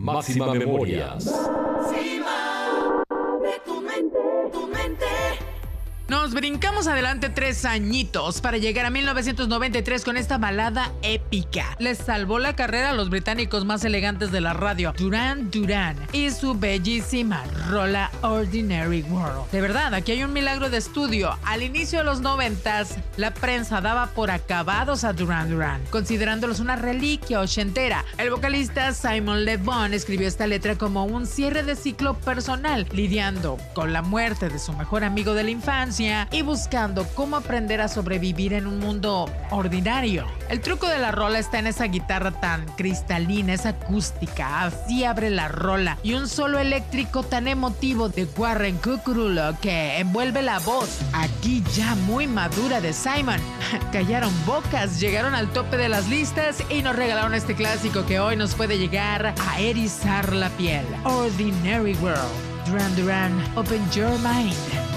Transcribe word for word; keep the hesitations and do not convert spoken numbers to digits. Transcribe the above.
Máxima Memorias. Nos brincamos adelante tres añitos para llegar a mil novecientos noventa y tres con esta balada épica. Les salvó la carrera a los británicos más elegantes de la radio, Duran Duran, y su bellísima rola Ordinary World. De verdad, aquí hay un milagro de estudio. Al inicio de los noventas, la prensa daba por acabados a Duran Duran, considerándolos una reliquia ochentera. El vocalista Simon Le Bon escribió esta letra como un cierre de ciclo personal, lidiando con la muerte de su mejor amigo de la infancia y buscando cómo aprender a sobrevivir en un mundo ordinario. El truco de la rola está en esa guitarra tan cristalina, esa acústica, así abre la rola, y un solo eléctrico tan emotivo de Warren Cucurulo que envuelve la voz, aquí ya muy madura, de Simon. Callaron bocas, llegaron al tope de las listas y nos regalaron este clásico que hoy nos puede llegar a erizar la piel. Ordinary World. Duran Duran, open your mind.